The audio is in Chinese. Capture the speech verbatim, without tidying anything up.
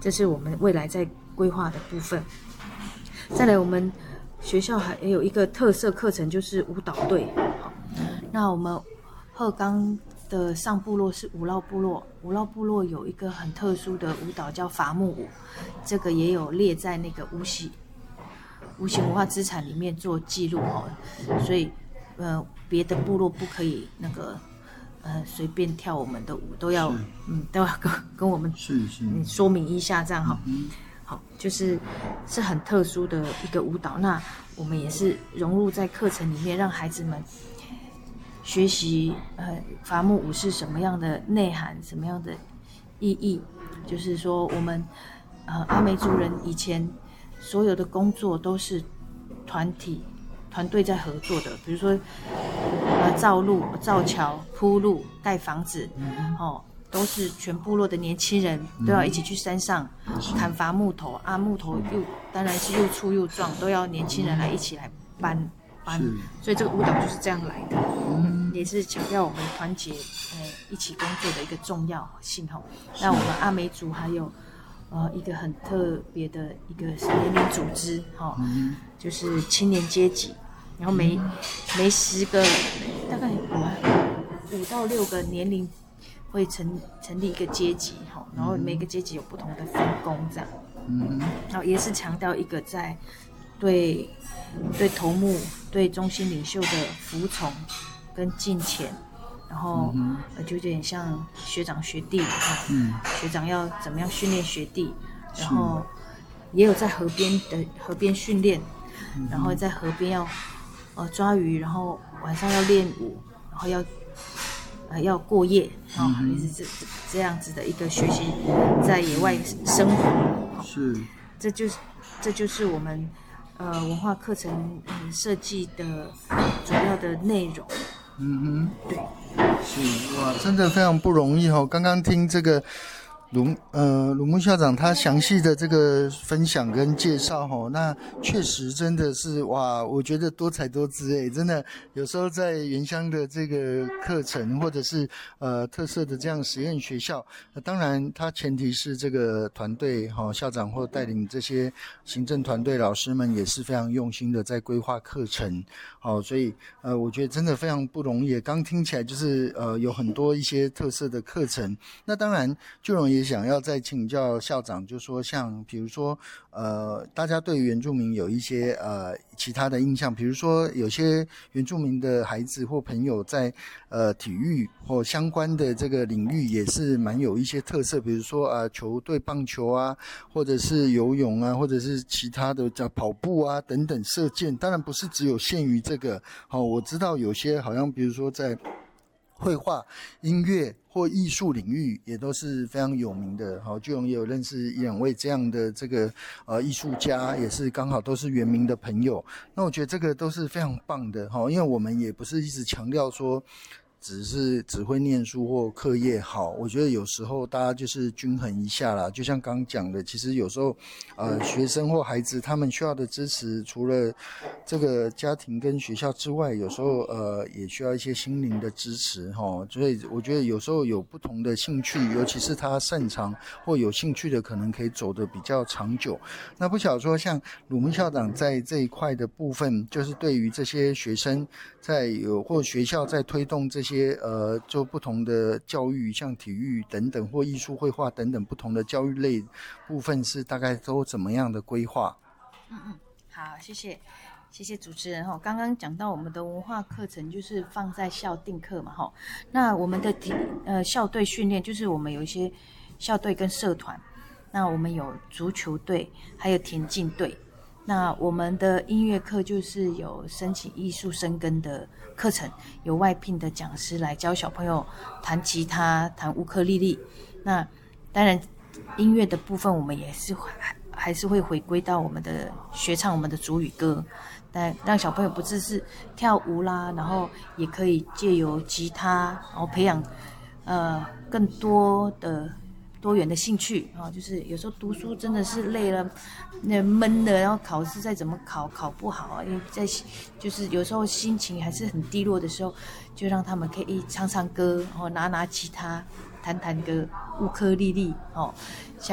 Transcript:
这是我们未来在规划的部分。再来，我们学校还有一个特色课程，就是舞蹈队。好，那我们鹤冈的上部落是五绕部落，五绕部落有一个很特殊的舞蹈叫伐木舞，这个也有列在那个无形无形文化资产里面做记录哦。所以，呃，别的部落不可以那个呃随便跳我们的舞，都要嗯都要跟跟我们是是嗯说明一下，这样哈。嗯好，就是是很特殊的一个舞蹈，那我们也是融入在课程里面，让孩子们学习呃伐木舞是什么样的内涵，什么样的意义。就是说，我们呃阿美族人以前所有的工作都是团体团队在合作的，比如说呃造路、造桥、铺路、盖房子，哦。都是全部落的年轻人都要一起去山上砍伐木头啊，木头又当然是又粗又壮，都要年轻人来一起来搬搬，所以这个舞蹈就是这样来的，嗯、也是强调我们团结呃一起工作的一个重要性哈。那我们阿美族还有呃一个很特别的一个年龄组织哈，嗯、就是青年阶级，然后每每十个大概五到六个年龄。会成成立一个阶级，然后每个阶级有不同的分工，这样，嗯，然后也是强调一个在对对头目、对中心领袖的服从跟敬虔，然后、嗯、就有点像学长学弟，嗯，学长要怎么样训练学弟，然后也有在河边的河边训练，然后在河边要呃抓鱼，然后晚上要练舞，然后要。呃，要过夜哦，也是这这样子的一个学习，在野外生活，哦、 是， 这就是这就是我们呃文化课程嗯设计的主要的内容。 嗯哼， 对， 是哇，真的非常不容易哦。刚刚听这个鲁呃鲁木校长他详细的这个分享跟介绍哦，那确实真的是哇，我觉得多才多姿诶，真的有时候在原乡的这个课程或者是呃特色的这样实验学校，呃、当然它前提是这个团队哈、哦、校长或带领这些行政团队老师们也是非常用心的在规划课程，好、哦，所以呃我觉得真的非常不容易。刚听起来就是呃有很多一些特色的课程，那当然就容易。也想要再请教校长，就说像比如说呃大家对原住民有一些呃其他的印象，比如说有些原住民的孩子或朋友在呃体育或相关的这个领域也是蛮有一些特色，比如说啊、呃、球队棒球啊，或者是游泳啊，或者是其他的叫跑步啊等等，射箭当然不是只有限于这个。好、哦，我知道有些好像比如说在绘画、音乐或艺术领域也都是非常有名的。好，巨荣也有认识一两位这样的这个呃艺术家，也是刚好都是原民的朋友。那我觉得这个都是非常棒的哈，因为我们也不是一直强调说只是只会念书或课业好，我觉得有时候大家就是均衡一下啦。就像刚刚讲的，其实有时候呃学生或孩子他们需要的支持，除了这个家庭跟学校之外，有时候呃也需要一些心灵的支持齁。所以我觉得有时候有不同的兴趣，尤其是他擅长或有兴趣的，可能可以走得比较长久。那不晓得说像鲁木校长在这一块的部分，就是对于这些学生在有或学校在推动这些呃就不同的教育，像体育等等或艺术绘画等等不同的教育类部分，是大概都怎么样的规划？ 嗯嗯，好，谢谢谢谢主持人哈。刚刚讲到我们的文化课程就是放在校定课嘛哈。那我们的体呃校队训练就是我们有一些校队跟社团，那我们有足球队，还有田径队。那我们的音乐课就是有申请艺术生根的课程，有外聘的讲师来教小朋友弹吉他、弹乌克丽丽。那当然音乐的部分我们也是还还是会回归到我们的学唱我们的族语歌，但让小朋友不只是跳舞啦，然后也可以借由吉他，然后培养呃更多的多元的兴趣啊，就是有时候读书真的是累了，那闷的，然后考试再怎么考考不好啊，因为在就是有时候心情还是很低落的时候，就让他们可以唱唱歌，然后拿拿吉他，弹弹歌，乌克丽丽哦。